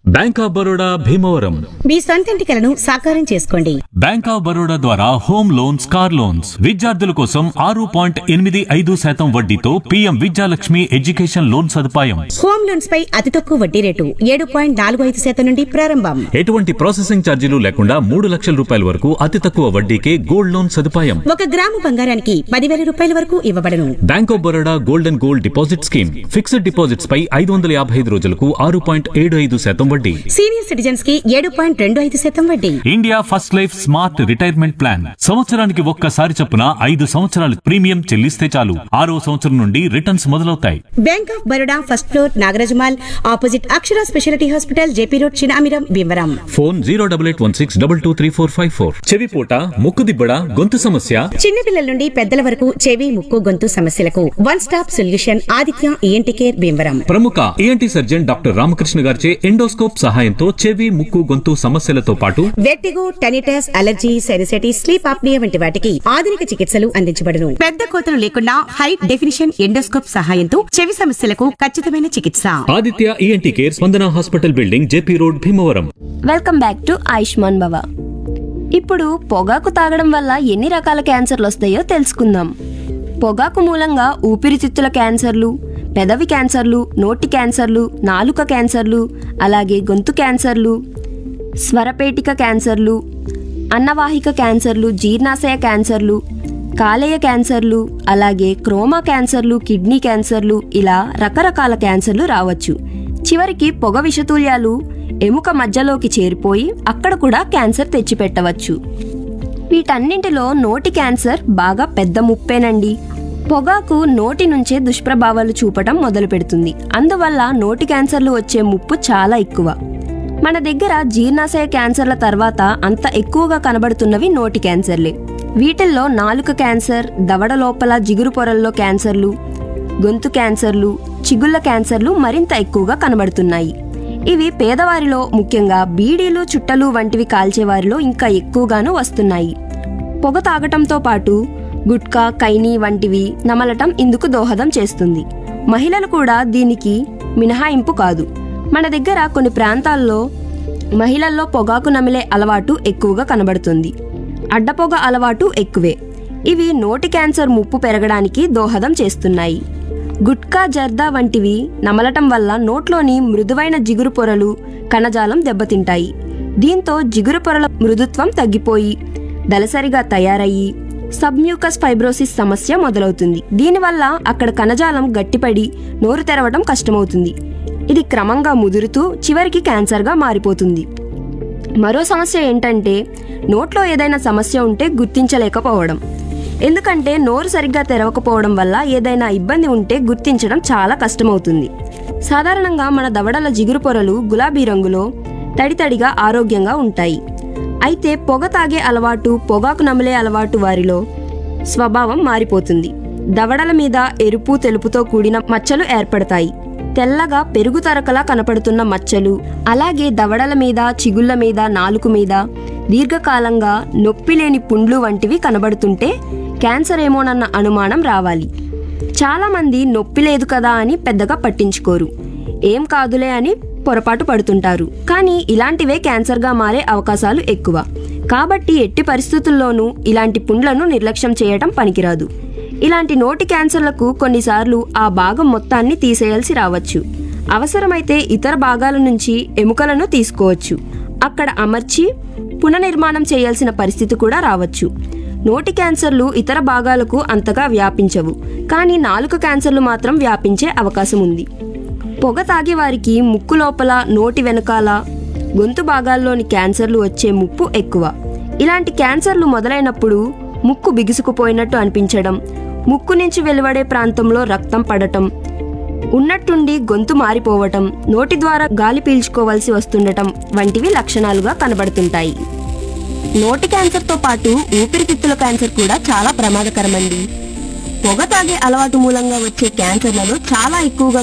Bank of Baroda Bhimavaram. మీ సొంతింటి కలను సాకారం చేసుకోండి. బ్యాంక్ ఆఫ్ బరోడా ద్వారా హోమ్ లోన్స్, కార్ లోన్స్, విద్యార్థుల కోసం 6.85% వడ్డీతో పీఎం విద్యాలక్ష్మి ఎడ్యుకేషన్ లోన్ సదుపాయం. హోమ్ లోన్స్ పై అతి తక్కువ వడ్డీ రేటు 7.45% నుండి ప్రారంభం. ఎటువంటి ప్రాసెసింగ్ ఛార్జీలు లేకుండా 3 లక్షల రూపాయల వరకు అతి తక్కువ వడ్డీకే గోల్డ్ లోన్ సదుపాయం. 1 గ్రాము బంగారానికి 10,000 రూపాయల వరకు ఇవ్వబడను. Bank of Baroda gold and gold deposit scheme. Fixed deposits పై 555 రోజులకు 6.75% వడ్డీ. సీనియర్ సిటిజన్స్ కి 7.25% వడ్డీ. India first life smart retirement plan. సంవత్సరానికి ఒక్కసారి చొప్పున 5 సంవత్సరాలు ప్రీమియం చెల్లిస్తే చాలు 6వ సంవత్సరం నుండి రిటర్న్స్ మొదలవుతాయి. Bank of Baroda first floor, Nagaraja Mall, opposite Akshara speciality hospital, JP road, Chinamiram, Bhimavaram. Phone 08816223454. చెవిపోట, ముక్కుదిబ్బడ, గొంతు సమస్య, చిన్నపిల్లల నుండి పెద్దల వరకు చెవి, ముక్కు, గొంతు సమస్యలకు one stop solution Aditya ENT care, Bhimavaram. ప్రముఖ ఈఎన్టీ సర్జన్ డాక్టర్ రామకృష్ణ గారిచే ఎండోస్కోప్ సహాయంతో చెవి, ముక్కు, గొంతు సమస్యలతో పాటు వెట్టిగో, tinnitus, allergy, sinusitis, sleep apnoea వంటి వాటికి ఆధునిక చికిత్సలు అందించబడును. పెద్ద కోతలు లేకుండా హై డెఫినిషన్ ఎండోస్కోప్ సహాయంతో చెవి సమస్యలకు ఖచ్చితమైన చికిత్స. ఆదిత్య ఈఎన్టీ కేర్, స్పందన hospital building, JP road, Bhimavaram. Welcome back to Ayushman భవ. ఇప్పుడు పొగాకు తాగడం వల్ల ఎన్ని రకాల క్యాన్సర్లు వస్తాయో తెలుసుకుందాం. పొగాకు మూలంగా ఊపిరితిత్తుల క్యాన్సర్లు, పెదవి క్యాన్సర్లు, నోటి క్యాన్సర్లు, నాలుక క్యాన్సర్లు, అలాగే గొంతు క్యాన్సర్లు, స్వరపేటిక క్యాన్సర్లు, అన్నవాహిక క్యాన్సర్లు, జీర్ణాశయ క్యాన్సర్లు, కాలేయ క్యాన్సర్లు, అలాగే క్రోమా క్యాన్సర్లు, కిడ్నీ క్యాన్సర్లు, ఇలా రకరకాల క్యాన్సర్లు రావచ్చు. చివరికి పొగ విషతుల్యాలు ఎముక మధ్యలోకి చేరిపోయి అక్కడ కూడా క్యాన్సర్ తెచ్చిపెట్టవచ్చు. వీటన్నింటిలో నోటి క్యాన్సర్ బాగా పెద్ద ముప్పేనండి. పొగాకు నోటి నుంచే దుష్ప్రభావాలు చూపటం మొదలు పెడుతుంది. అందువల్ల నోటి క్యాన్సర్లు వచ్చే ముప్పు చాలా ఎక్కువ. మన దగ్గర జీర్ణాశయ క్యాన్సర్ల తర్వాత అంత ఎక్కువగా కనబడుతున్నవి నోటి క్యాన్సర్లే. వీటిల్లో నాలుక క్యాన్సర్, దవడ లోపల జిగురు పొరల్లో క్యాన్సర్లు, గొంతు క్యాన్సర్లు, చిగుళ్ల క్యాన్సర్లు మరింత ఎక్కువగా కనబడుతున్నాయి. ఇవి పేదవారిలో, ముఖ్యంగా బీడీలు, చుట్టలు వంటివి కాల్చేవారిలో ఇంకా ఎక్కువగాను వస్తున్నాయి. పొగ తాగటంతో పాటు గుట్కా, కైనీ వంటివి నమలటం ఇందుకు దోహదం చేస్తుంది. మహిళలు కూడా దీనికి మినహాయింపు కాదు. మన దగ్గర కొన్ని ప్రాంతాల్లో మహిళల్లో పొగాకు నమిలే అలవాటు ఎక్కువగా కనబడుతుంది. అడ్డపొగ అలవాటు ఎక్కువే. ఇవి నోటి క్యాన్సర్ ముప్పు పెరగడానికి దోహదం చేస్తున్నాయి. గుట్కా, జర్దా వంటివి నమలటం వల్ల నోట్లోని మృదువైన జిగురు పొరలు, కణజాలం దెబ్బతింటాయి. దీంతో జిగురు పొరల మృదుత్వం తగ్గిపోయి దళసరిగా తయారయ్యి సబ్మ్యూకస్ ఫైబ్రోసిస్ సమస్య మొదలవుతుంది. దీనివల్ల అక్కడ కణజాలం గట్టిపడి నోరు తెరవడం కష్టమవుతుంది. ఇది క్రమంగా ముదురుతూ చివరికి క్యాన్సర్గా మారిపోతుంది. మరో సమస్య ఏంటంటే నోట్లో ఏదైనా సమస్య ఉంటే గుర్తించలేకపోవడం. ఎందుకంటే నోరు సరిగ్గా తెరవకపోవడం వల్ల ఏదైనా ఇబ్బంది ఉంటే గుర్తించడం చాలా కష్టమవుతుంది. సాధారణంగా మన దవడల జిగురు పొరలు గులాబీ రంగులో తడితడిగా ఆరోగ్యంగా ఉంటాయి. అయితే పొగ తాగే అలవాటు, పొగాకు నమిలే అలవాటు వారిలో స్వభావం మారిపోతుంది. దవడల మీద ఎరుపు, తెలుపుతో కూడిన మచ్చలు ఏర్పడతాయి. తెల్లగా పెరుగు తరకలా కనపడుతున్న మచ్చలు, అలాగే దవడల మీద, చిగుళ్ల మీద, నాలుక మీద దీర్ఘకాలంగా నొప్పి లేని పుండ్లు వంటివి కనబడుతుంటే క్యాన్సర్ ఏమోనన్న అనుమానం రావాలి. చాలామంది నొప్పి లేదు కదా అని పెద్దగా పట్టించుకోరు. ఏం కాదులే అని పొరపాటు పడుతుంటారు. కానీ ఇలాంటివే క్యాన్సర్గా మారే అవకాశాలు ఎక్కువ. కాబట్టి ఎట్టి పరిస్థితుల్లోనూ ఇలాంటి పుండ్లను నిర్లక్ష్యం చేయటం పనికిరాదు. ఇలాంటి నోటి క్యాన్సర్లకు కొన్నిసార్లు ఆ భాగం మొత్తాన్ని తీసేయాల్సి రావచ్చు. అవసరమైతే ఇతర భాగాల నుంచి ఎముకలను తీసుకోవచ్చు. అక్కడ అమర్చి పునర్నిర్మాణం చేయాల్సిన పరిస్థితి కూడా రావచ్చు. నోటి క్యాన్సర్లు ఇతర భాగాలకు అంతగా వ్యాపించవు. కానీ నాలుక క్యాన్సర్లు మాత్రం వ్యాపించే అవకాశం ఉంది. పొగ తాగే వారికి ముక్కు లోపల, నోటి వెనకాల, గొంతు భాగాల్లోని క్యాన్సర్లు వచ్చే ముప్పు ఎక్కువ. ఇలాంటి క్యాన్సర్లు మొదలైనప్పుడు ముక్కు బిగుసుకుపోయినట్టు అనిపించడం, ముక్కు నుంచి వెలువడే ప్రాంతంలో రక్తం పడటం, ఉన్నట్టుండి గొంతు మారిపోవటం, నోటి ద్వారా గాలి పీల్చుకోవాల్సి వస్తుండటం వంటివి లక్షణాలుగా కనబడుతుంటాయి. నోటి క్యాన్సర్తో పాటు ఊపిరితిత్తుల క్యాన్సర్ కూడా చాలా ప్రమాదకరమండి. పొగ తాగే అలవాటు మూలంగా వచ్చే క్యాన్సర్లలో చాలా ఎక్కువగా